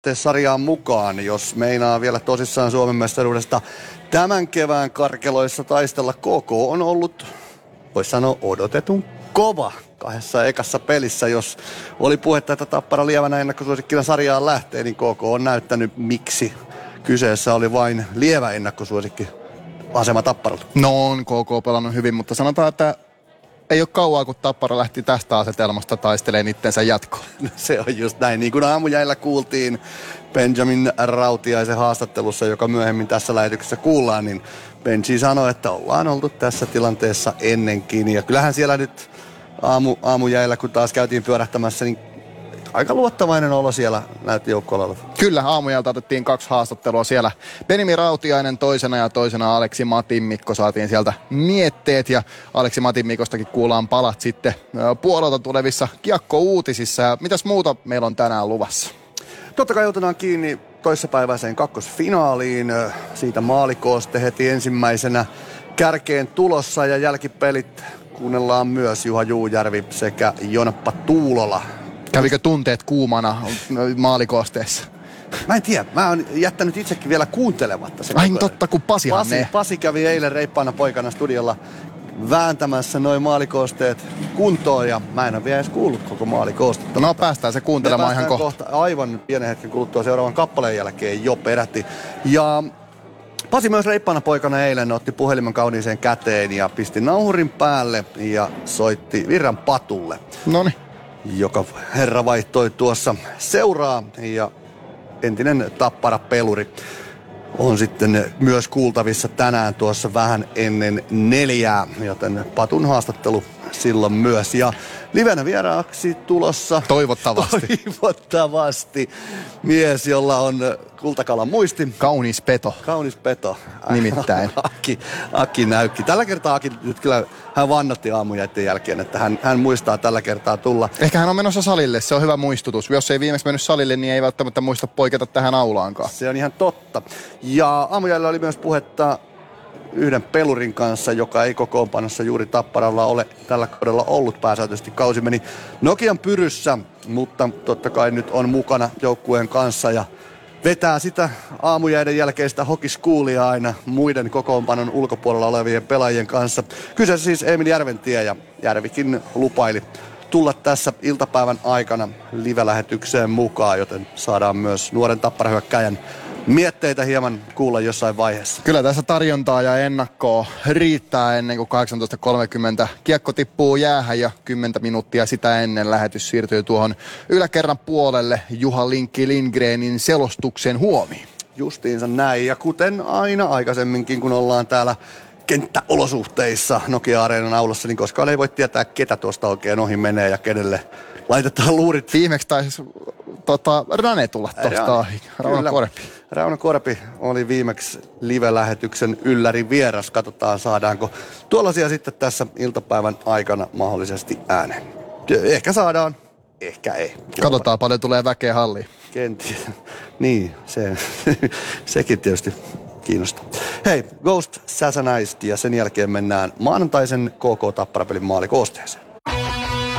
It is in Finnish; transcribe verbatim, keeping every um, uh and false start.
sarjaan mukaan, jos meinaa vielä tosissaan Suomen mestaruudesta tämän kevään karkeloissa taistella. K K on ollut, voisi sanoa, odotetun kova kahdessa ekassa pelissä. Jos oli puhetta, että Tappara lievänä ennakkosuosikkina sarjaan lähtee, niin K K on näyttänyt miksi. Kyseessä oli vain lievä ennakkosuosikki asema Tapparalta. No on K K pelannut hyvin, mutta sanotaan, että ei ole kauaa, kun Tappara lähti tästä asetelmasta taistelemaan itsensä jatkoon. No, se on just näin. Niin kuin aamujäillä kuultiin Benjamin Rautiaisen haastattelussa, joka myöhemmin tässä lähetyksessä kuullaan, niin Benji sanoi, että ollaan oltu tässä tilanteessa ennenkin. Ja kyllähän siellä nyt aamu, aamujäillä, kun taas käytiin pyörähtämässä, niin aika luottavainen olo siellä näytti joukkueella. Kyllä, aamujältä otettiin kaksi haastattelua siellä. Benjamin Rautiainen toisena ja toisena Aleksi Matinmikko. Saatiin sieltä mietteet ja Aleksi Matinmikostakin kuullaan palat sitten puolelta tulevissa kiekko-uutisissa. Mitäs muuta meillä on tänään luvassa? Totta kai otetaan kiinni toissapäiväiseen kakkosfinaaliin. Siitä maalikooste heti ensimmäisenä kärkeen tulossa ja jälkipelit kuunnellaan myös Juha Juujärvi sekä Jonappa Tuulola. Kävikö tunteet kuumana maalikoosteessa? Mä en tiedä. Mä oon jättänyt itsekin vielä kuuntelematta. Ai totta, kun Pasihan Pasi, ne. Pasi kävi eilen reippaana poikana studiolla vääntämässä noin maalikoosteet kuntoon ja mä en ole vielä edes kuullut koko maalikoostetta. No päästään se kuuntelemaan ihan kohta. kohta. Aivan pienen hetken kuluttua seuraavan kappaleen jälkeen jo peräti. Ja Pasi myös reippaana poikana eilen otti puhelimen kauniiseen käteen ja pisti nauhurin päälle ja soitti Virran Patulle. Noniin. Joka herra vaihtoi tuossa seuraa ja entinen Tappara-peluri on sitten myös kuultavissa tänään tuossa vähän ennen neljää, joten Patun haastattelu silloin myös. Ja livenä vieraaksi tulossa toivottavasti. toivottavasti mies, jolla on kultakalan muisti. Kaunis peto. Kaunis peto. Nimittäin. Aki, Aki näykki. Tällä kertaa Aki nyt kyllä hän vannotti aamujäiden jälkeen, että hän, hän muistaa tällä kertaa tulla. Ehkä hän on menossa salille, se on hyvä muistutus. Jos ei viimeksi mennyt salille, niin ei välttämättä muista poiketa tähän aulaankaan. Se on ihan totta. Ja aamujäillä oli myös puhetta yhden pelurin kanssa, joka ei kokoonpanossa juuri Tapparalla ole tällä kaudella ollut. Pääsääntöisesti kausi meni Nokian pyryssä, mutta totta kai nyt on mukana joukkueen kanssa ja vetää sitä aamujäiden jälkeistä hokiskoolia aina muiden kokoonpanon ulkopuolella olevien pelaajien kanssa. Kyseessä siis Emil Järventie ja Järvikin lupaili tulla tässä iltapäivän aikana live-lähetykseen mukaan, joten saadaan myös nuoren Tappara-hyökkäjän mietteitä hieman kuulla jossain vaiheessa. Kyllä tässä tarjontaa ja ennakkoa riittää ennen kuin kahdeksantoista kolmekymmentä kiekko tippuu jäähän ja kymmenen minuuttia sitä ennen lähetys siirtyy tuohon yläkerran puolelle Juha Linkki Lindgrenin selostuksen huomiin. Justiinsa näin ja kuten aina aikaisemminkin kun ollaan täällä kenttäolosuhteissa Nokia-areenan aulassa, niin koskaan ei voi tietää ketä tuosta oikein ohi menee ja kenelle laitetaan luurit. Viimeksi taisi tota, Rane tulla tuosta ohi. Rauno Korpi. Rauno Korpi oli viimeksi live-lähetyksen ylläri vieras. Katsotaan saadaanko tuollaisia sitten tässä iltapäivän aikana mahdollisesti ääneen. Ehkä saadaan, ehkä ei. Katsotaan paljon tulee väkeä halliin. Kenties. Niin, se, sekin tietysti kiinnostaa. Hei, Ghost Sasanized ja sen jälkeen mennään maanantaisen K K Tappara-pelin maalikoosteeseen.